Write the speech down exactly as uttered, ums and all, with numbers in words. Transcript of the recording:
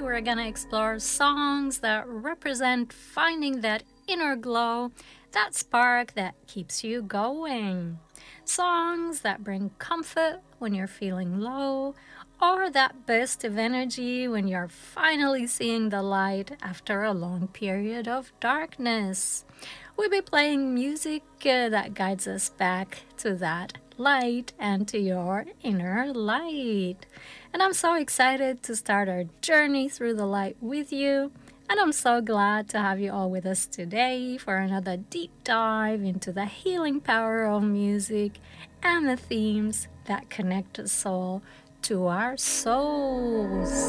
we're gonna explore songs that represent finding that inner glow, that spark that keeps you going. Songs that bring comfort when you're feeling low, or that burst of energy when you're finally seeing the light after a long period of darkness. We'll be playing music uh, that guides us back to that light and to your inner light. And I'm so excited to start our journey through the light with you. And I'm so glad to have you all with us today for another deep dive into the healing power of music and the themes that connect us all to our souls.